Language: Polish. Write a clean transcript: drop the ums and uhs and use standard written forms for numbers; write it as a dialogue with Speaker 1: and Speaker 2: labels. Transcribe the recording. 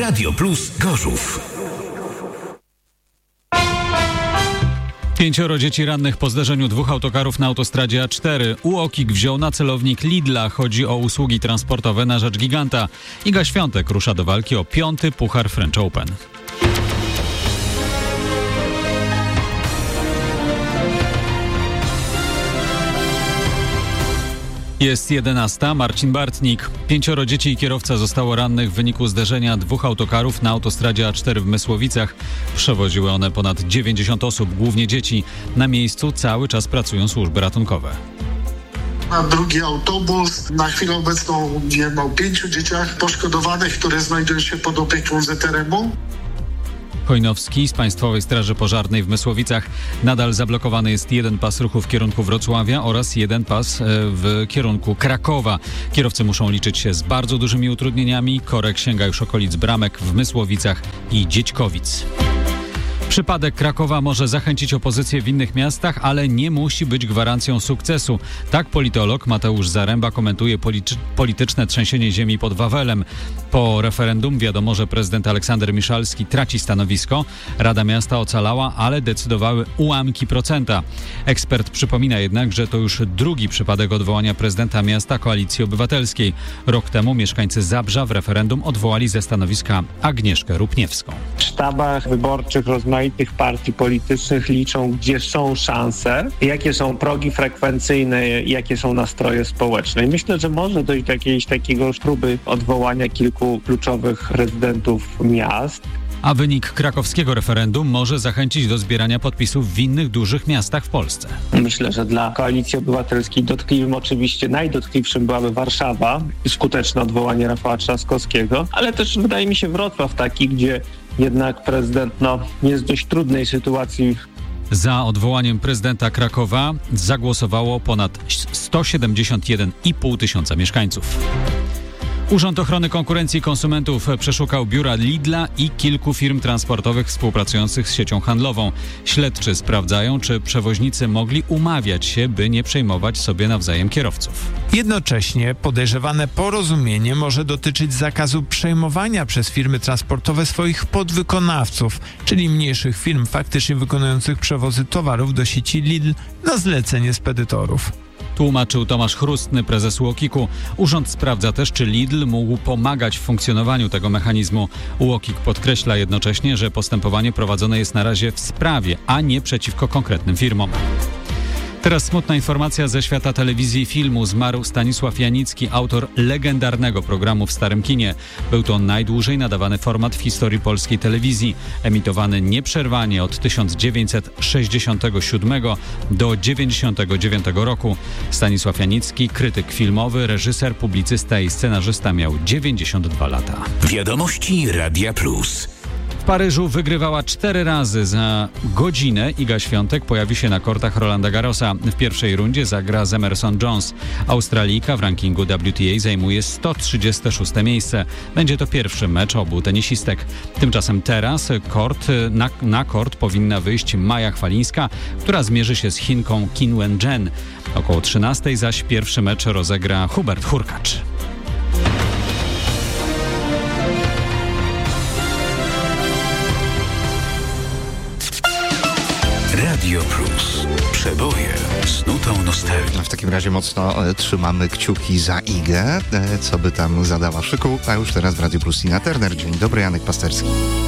Speaker 1: Radio Plus Gorzów.
Speaker 2: 5 dzieci rannych po zderzeniu 2 autokarów na autostradzie A4. UOKiK wziął na celownik Lidla. Chodzi o usługi transportowe na rzecz giganta. Iga Świątek rusza do walki o 5. Puchar French Open. Jest 11. Marcin Bartnik. 5 dzieci i kierowca zostało rannych w wyniku zderzenia 2 autokarów na autostradzie A4 w Mysłowicach. Przewoziły one ponad 90 osób, głównie dzieci. Na miejscu cały czas pracują służby ratunkowe.
Speaker 3: A drugi autobus. Na chwilę obecną wiemy o 5 dzieciach poszkodowanych, które znajdują się pod opieką ZRM-u.
Speaker 2: Chojnowski z Państwowej Straży Pożarnej w Mysłowicach. Nadal zablokowany jest jeden pas ruchu w kierunku Wrocławia oraz jeden pas w kierunku Krakowa. Kierowcy muszą liczyć się z bardzo dużymi utrudnieniami. Korek sięga już okolic Bramek w Mysłowicach i Dziećkowic. Przypadek Krakowa może zachęcić opozycję w innych miastach, ale nie musi być gwarancją sukcesu. Tak politolog Mateusz Zaręba komentuje polityczne trzęsienie ziemi pod Wawelem. Po referendum wiadomo, że prezydent Aleksander Miszalski traci stanowisko. Rada Miasta ocalała, ale decydowały ułamki procenta. Ekspert przypomina jednak, że to już drugi przypadek odwołania prezydenta miasta Koalicji Obywatelskiej. Rok temu mieszkańcy Zabrza w referendum odwołali ze stanowiska Agnieszkę Rupniewską.
Speaker 4: W sztabach wyborczych rozmaitych partii politycznych liczą, gdzie są szanse, jakie są progi frekwencyjne, jakie są nastroje społeczne. I myślę, że może dojść do jakiejś takiego próby odwołania kilku kluczowych prezydentów miast.
Speaker 2: A wynik krakowskiego referendum może zachęcić do zbierania podpisów w innych dużych miastach w Polsce.
Speaker 4: Myślę, że dla Koalicji Obywatelskiej najdotkliwszym byłaby Warszawa i skuteczne odwołanie Rafała Trzaskowskiego, ale też wydaje mi się Wrocław taki, gdzie jednak prezydent jest w dość trudnej sytuacji.
Speaker 2: Za odwołaniem prezydenta Krakowa zagłosowało ponad 171,5 tysiąca mieszkańców. Urząd Ochrony Konkurencji i Konsumentów przeszukał biura Lidla i kilku firm transportowych współpracujących z siecią handlową. Śledczy sprawdzają, czy przewoźnicy mogli umawiać się, by nie przejmować sobie nawzajem kierowców.
Speaker 5: Jednocześnie podejrzewane porozumienie może dotyczyć zakazu przejmowania przez firmy transportowe swoich podwykonawców, czyli mniejszych firm faktycznie wykonujących przewozy towarów do sieci Lidl na zlecenie spedytorów.
Speaker 2: Tłumaczył Tomasz Chrustny, prezes UOKiK-u. Urząd sprawdza też, czy Lidl mógł pomagać w funkcjonowaniu tego mechanizmu. UOKiK podkreśla jednocześnie, że postępowanie prowadzone jest na razie w sprawie, a nie przeciwko konkretnym firmom. Teraz smutna informacja ze świata telewizji i filmu. Zmarł Stanisław Janicki, autor legendarnego programu w Starym Kinie. Był to najdłużej nadawany format w historii polskiej telewizji. Emitowany nieprzerwanie od 1967 do 1999 roku. Stanisław Janicki, krytyk filmowy, reżyser, publicysta i scenarzysta, miał 92 lata.
Speaker 1: Wiadomości Radia Plus.
Speaker 2: W Paryżu wygrywała 4 razy. Za godzinę Iga Świątek pojawi się na kortach Rolanda Garrosa. W pierwszej rundzie zagra z Emerson Jones. Australijka w rankingu WTA zajmuje 136 miejsce. Będzie to pierwszy mecz obu tenisistek. Tymczasem teraz na kort powinna wyjść Maja Chwalińska, która zmierzy się z Chinką Qin Wen-jen. Około 13 zaś pierwszy mecz rozegra Hubert Hurkacz.
Speaker 1: Radio Plus. Przeboje z nutą nostalgii.
Speaker 6: W takim razie mocno trzymamy kciuki za Igę, co by tam zadała szyku. A już teraz w Radio Plus Tina Turner. Dzień dobry, Janek Pasterski.